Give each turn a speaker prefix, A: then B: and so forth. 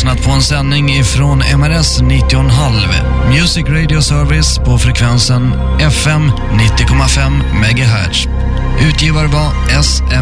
A: lyssnat på en sändning ifrån MRS 90,5 Music Radio Service på frekvensen FM 90,5 MHz. Utgivare var SR